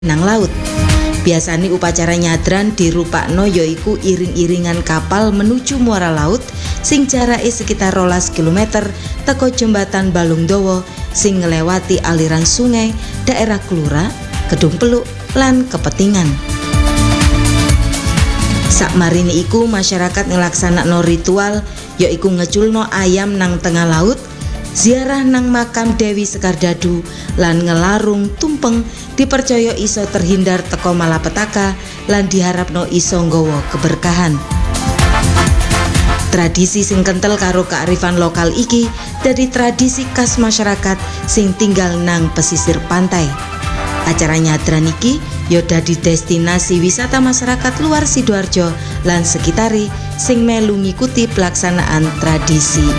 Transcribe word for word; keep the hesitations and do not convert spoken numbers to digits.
nang laut. Biasane upacara nyadran dirupakno yaiku iring-iringan kapal menuju muara laut sing jarake sekitar rolas kilometer teko jembatan Balung Dawa sing ngelewati aliran sungai daerah Klura, Kedung Peluk lan Kepetingan. Sakmarine iku masyarakat ngelaksanakno ritual yaiku ngeculno ayam nang tengah laut, ziarah nang makam Dewi Sekardadu lan ngelarung tumpeng dipercaya iso terhindar teko malapetaka lan diharapno iso nggawa keberkahan. Tradisi sing kental karo kearifan lokal iki dadi tradisi khas masyarakat sing tinggal nang pesisir pantai. Acara nyadran iki ya dadi destinasi wisata masyarakat luar Sidoarjo lan sekitari sing melu ngikuti pelaksanaan tradisi